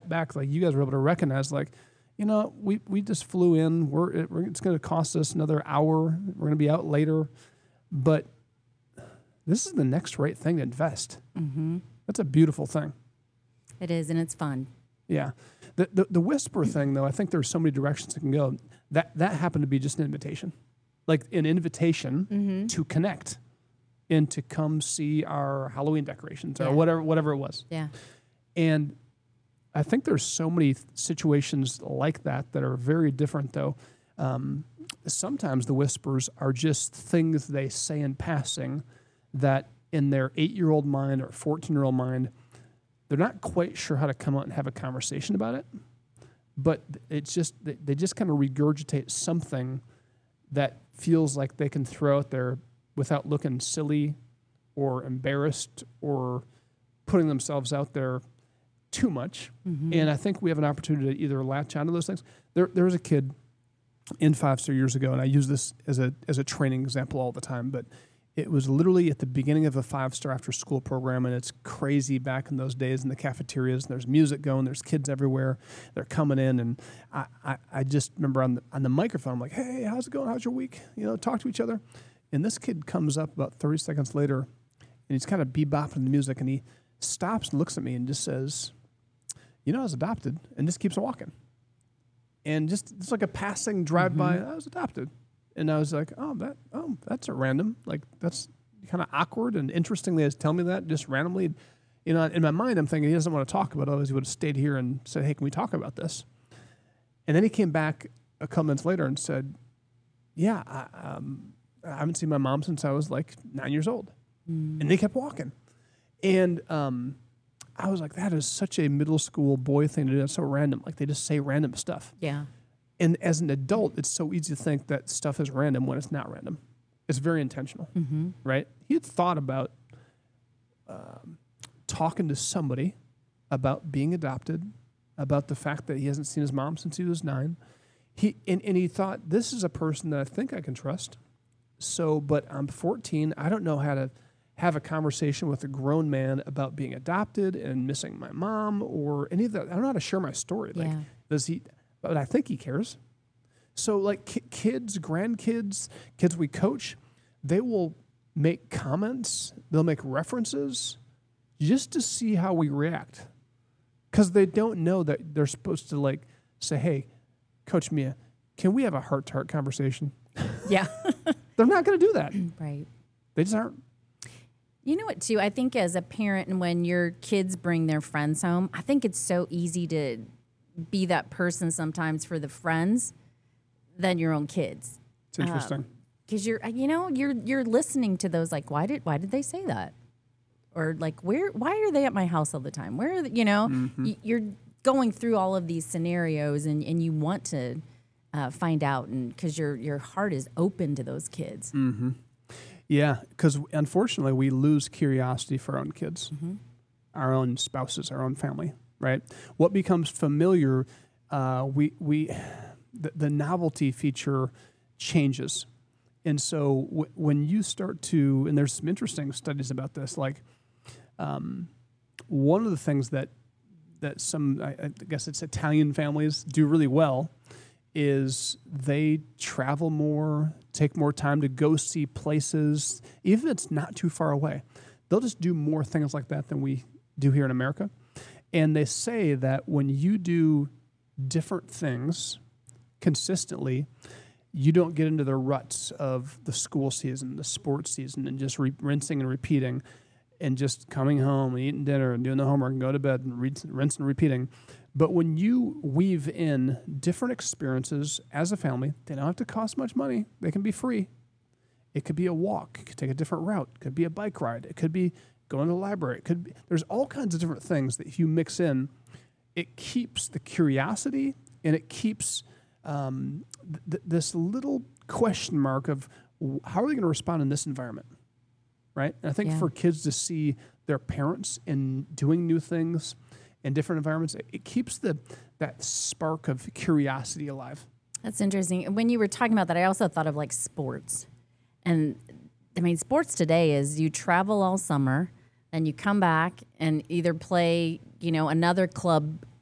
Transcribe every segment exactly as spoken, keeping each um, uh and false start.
back, like you guys were able to recognize, like, you know, we, we just flew in. We're, it, it's going to cost us another hour. We're going to be out later. But this is the next right thing to invest. Mm-hmm. That's a beautiful thing. It is, and it's fun. Yeah. The, the the whisper thing, though, I think there's so many directions it can go. That that happened to be just an invitation. Like an invitation Mm-hmm. to connect and to come see our Halloween decorations or Yeah. whatever whatever it was. Yeah. And I think there's so many th- situations like that that are very different, though. Um, sometimes the whispers are just things they say in passing that in their eight-year-old mind or fourteen-year-old mind, they're not quite sure how to come out and have a conversation about it. But it's just, they, they just kind of regurgitate something that feels like they can throw out there without looking silly or embarrassed or putting themselves out there too much. Mm-hmm. And I think we have an opportunity to either latch onto those things. There, there was a kid in five star years ago, and I use this as a as a training example all the time, but it was literally at the beginning of a five-star after-school program, and it's crazy back in those days in the cafeterias, and there's music going, there's kids everywhere, they're coming in, and I, I, I just remember on the, on the microphone, I'm like, hey, how's it going? How's your week? You know, talk to each other. And this kid comes up about thirty seconds later, and he's kind of bebopping the music, and he stops and looks at me and just says, you know, I was adopted, and just keeps walking. And just, it's like a passing drive-by, Mm-hmm. I was adopted. And I was like, oh, that, oh, that's a random, like, that's kind of awkward and interesting that he's telling me that just randomly. You know, in my mind, I'm thinking he doesn't want to talk about it, otherwise he would have stayed here and said, hey, can we talk about this? And then he came back a couple minutes later and said, yeah, I, um, I haven't seen my mom since I was like nine years old. Mm. And they kept walking. And um, I was like, that is such a middle school boy thing to do. That's so random. Like, they just say random stuff. Yeah. And as an adult, it's so easy to think that stuff is random when it's not random. It's very intentional, Mm-hmm. right? He had thought about um, talking to somebody about being adopted, about the fact that he hasn't seen his mom since he was nine. He and, and he thought, this is a person that I think I can trust. So, but I'm fourteen. I don't know how to have a conversation with a grown man about being adopted and missing my mom or any of that. I don't know how to share my story. Like, Yeah. does he? But I think he cares. So, like ki- kids, grandkids, kids we coach, they will make comments. They'll make references just to see how we react, because they don't know that they're supposed to like say, "Hey, Coach Mia, can we have a heart-to-heart conversation?" Yeah. They're not going to do that. Right. They just aren't. You know what, too? I think as a parent, and when your kids bring their friends home, I think it's so easy to be that person sometimes for the friends than your own kids. It's interesting. Because you're, you know, you're you're listening to those like, why did why did they say that? Or like, where why are they at my house all the time? Where are they, you know, Mm-hmm. y- you're going through all of these scenarios, and, and you want to uh, find out, and because your your heart is open to those kids. Mm-hmm. Yeah, because unfortunately, we lose curiosity for our own kids, Mm-hmm. our own spouses, our own family. Right? What becomes familiar, uh, we we the, the novelty feature changes, and so w- when you start to, and there's some interesting studies about this, like um, one of the things that that some I, I guess it's Italian families do really well is they travel more, take more time to go see places, even if it's not too far away. They'll just do more things like that than we do here in America. And they say that when you do different things consistently, you don't get into the ruts of the school season, the sports season, and just re- rinsing and repeating, and just coming home and eating dinner and doing the homework and go to bed and re- rinse and repeating. But when you weave in different experiences as a family, they don't have to cost much money. They can be free. It could be a walk. It could take a different route. It could be a bike ride. It could be going to the library. It could be, there's all kinds of different things that if you mix in, it keeps the curiosity, and it keeps um, th- this little question mark of w- how are they going to respond in this environment, right? And I think Yeah. for kids to see their parents in doing new things in different environments, it, it keeps the that spark of curiosity alive. That's interesting. When you were talking about that, I also thought of like sports. And I mean, sports today is you travel all summer, then you come back and either play, you know, another club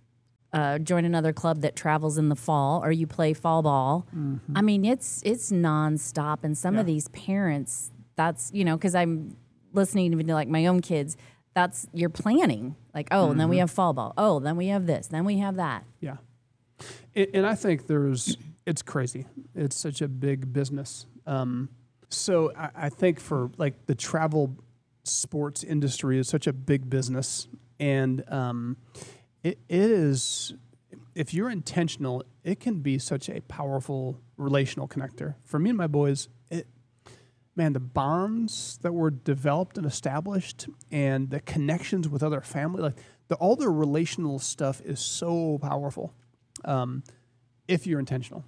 uh, join another club that travels in the fall, or you play fall ball. I mean, it's it's nonstop, and some Yeah. of these parents, that's you know, because I'm listening even to like my own kids. That's you're planning, like oh, and then we have fall ball. Oh, then we have this. Then we have that. Yeah. And, and I think there's, it's crazy. It's such a big business. Um, so I, I think for like the travel sports industry is such a big business. And um, it, it is, if you're intentional, it can be such a powerful relational connector. For me and my boys, it, man, the bonds that were developed and established and the connections with other family, like the, all the relational stuff is so powerful. Um, if you're intentional.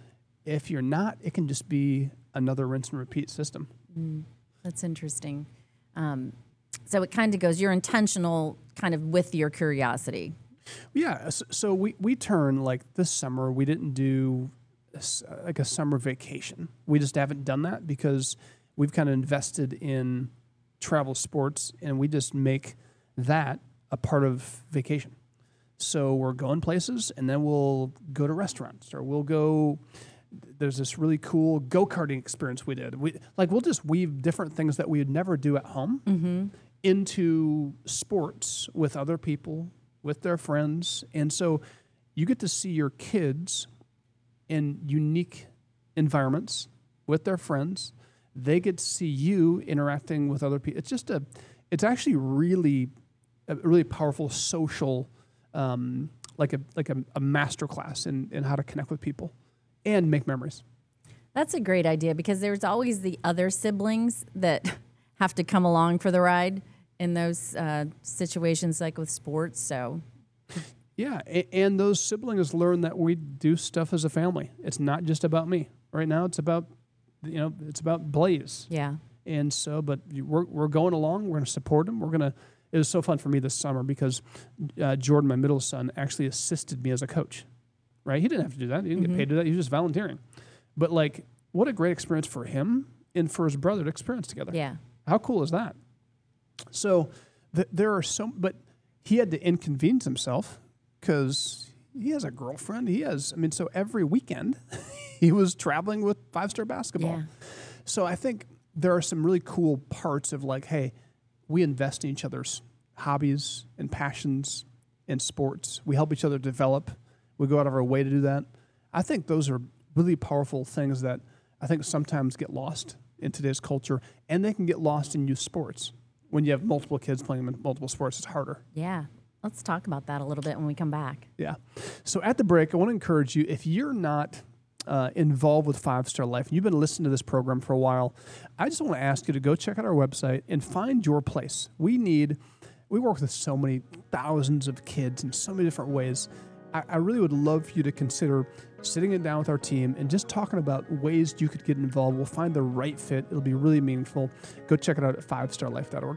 If you're not, it can just be another rinse and repeat system. Mm, that's interesting. Um, so it kind of goes, you're intentional kind of with your curiosity. Yeah. So, so we, we turn like this summer, we didn't do a s- like a summer vacation. We just haven't done that because we've kind of invested in travel sports and we just make that a part of vacation. So we're going places, and then we'll go to restaurants, or we'll go. There's this really cool go-karting experience we did. We like we'll just weave different things that we would never do at home Mm-hmm. into sports with other people, with their friends, and so you get to see your kids in unique environments with their friends. They get to see you interacting with other people. It's just a. It's actually really, a really powerful social. Um, like a like a, a master class in, in how to connect with people and make memories. That's a great idea because there's always the other siblings that have to come along for the ride in those uh, situations, like with sports. So, Yeah, and, and those siblings learn that we do stuff as a family. It's not just about me. Right now, it's about you know it's about Blaze. yeah. And so, but you- we're we're going along. We're going to support him. We're going to. It was so fun for me this summer because uh, Jordan, my middle son, actually assisted me as a coach. Right? He didn't have to do that. He didn't Mm-hmm. get paid to do that. He was just volunteering. But like, what a great experience for him and for his brother to experience together. Yeah. How cool is that? So th- there are so, but he had to inconvenience himself because he has a girlfriend. He has, I mean, so every weekend he was traveling with Five Star Basketball. Yeah. So I think there are some really cool parts of like, hey, we invest in each other's hobbies and passions and sports. We help each other develop. We go out of our way to do that. I think those are really powerful things that I think sometimes get lost in today's culture, and they can get lost in youth sports. When you have multiple kids playing multiple sports, it's harder. Yeah. Let's talk about that a little bit when we come back. Yeah. So at the break, I want to encourage you, if you're not uh, involved with Five Star Life, and you've been listening to this program for a while, I just want to ask you to go check out our website and find your place. We need, we work with so many thousands of kids in so many different ways. I, I really would love for you to consider sitting it down with our team and just talking about ways you could get involved. We'll find the right fit. It'll be really meaningful. Go check it out at five star life dot org.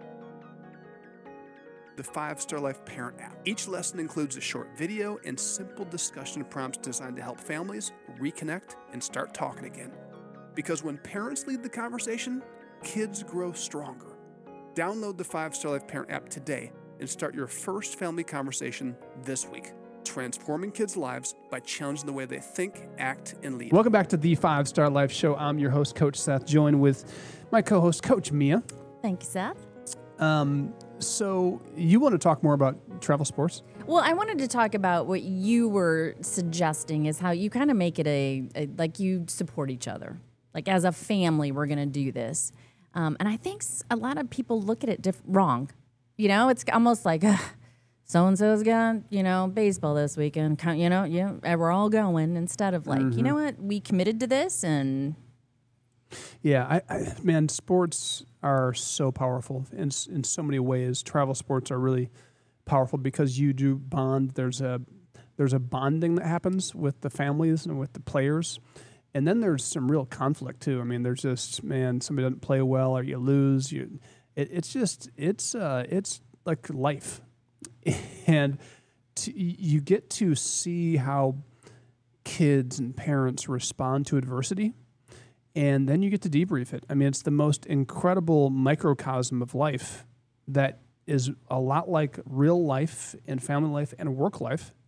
The Five Star Life Parent app. Each lesson includes a short video and simple discussion prompts designed to help families reconnect and start talking again. Because when parents lead the conversation, kids grow stronger. Download the Five Star Life Parent app today and start your first family conversation this week. Transforming kids' lives by challenging the way they think, act, and lead. Welcome back to the Five Star Life Show. I'm your host, Coach Seth, joined with my co-host, Coach Mia. Thank you, Seth. Um, so you want to talk more about travel sports? Well, I wanted to talk about what you were suggesting is how you kind of make it a, a like you support each other. Like as a family, we're going to do this. Um, and I think s- a lot of people look at it diff- wrong. You know, it's almost like, so and so's got, you know, baseball this weekend. Kind- You know, yeah, and we're all going instead of like, you know what, we committed to this and Yeah, I, I man, sports are so powerful in s- in so many ways. Travel sports are really powerful because you do bond. There's a there's a bonding that happens with the families and with the players, and then there's some real conflict too. I mean, there's just man, somebody doesn't play well or you lose. You, it, it's just it's uh it's like life, and to, you get to see how kids and parents respond to adversity. And then you get to debrief it. I mean, it's the most incredible microcosm of life that is a lot like real life and family life and work life